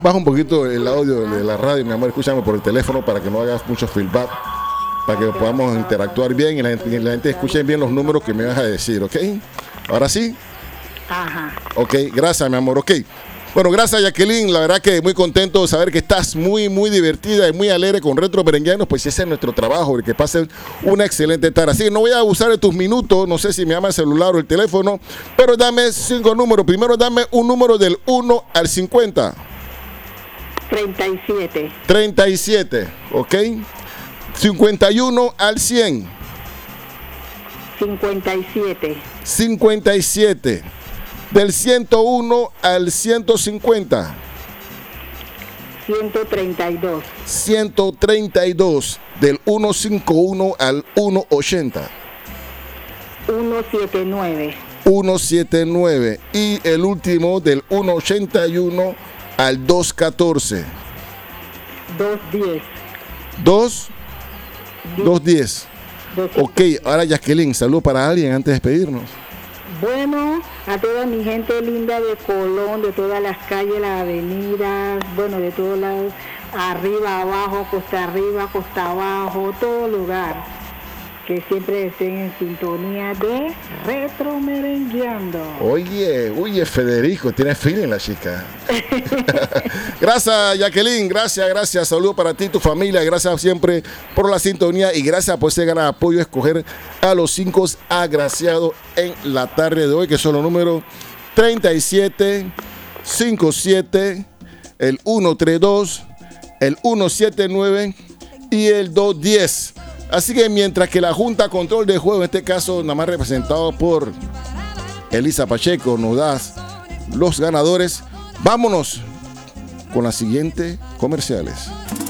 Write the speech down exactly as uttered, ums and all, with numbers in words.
Baja un poquito el audio de la radio, mi amor, escúchame por el teléfono para que no hagas mucho feedback, para que podamos interactuar bien y la gente, y la gente escuche bien los números que me vas a decir, ¿ok? ¿Ahora sí? Ajá. Ok, gracias, mi amor, ok. Bueno, gracias, Jacqueline, la verdad que muy contento de saber que estás muy, muy divertida y muy alegre con Retro Merenguianos, pues ese es nuestro trabajo, que pasen una excelente tarde. Así que no voy a abusar de tus minutos, no sé si me llama el celular o el teléfono, pero dame cinco números. Primero dame un número del uno al cincuenta. treinta y siete. treinta y siete, ok. cincuenta y uno al cien. cincuenta y siete. cincuenta y siete. Del ciento uno al ciento cincuenta. ciento treinta y dos. ciento treinta y dos. Del ciento cincuenta y uno al ciento ochenta. ciento setenta y nueve. ciento setenta y nueve. Y el último del ciento ochenta y uno al doscientos catorce. doscientos diez. dos, doscientos diez. Ok, ahora Jacqueline, salud para alguien antes de despedirnos. Bueno, a toda mi gente linda de Colón, de todas las calles, las avenidas, bueno, de todos lados, arriba, abajo, costa arriba, costa abajo, todo lugar, que siempre estén en sintonía de Retro Merengueando. Oye, oye, Federico, tiene feeling la chica. Gracias, Jacqueline, gracias, gracias. Saludos para ti y tu familia. Gracias siempre por la sintonía y gracias por ese gran apoyo a escoger a los cinco agraciados en la tarde de hoy, que son los números treinta y siete, cincuenta y siete, el ciento treinta y dos, el ciento setenta y nueve y el doscientos diez. Así que mientras que la Junta Control de Juego, en este caso nada más representado por Elisa Pacheco, nos da los ganadores, vámonos con las siguientes comerciales.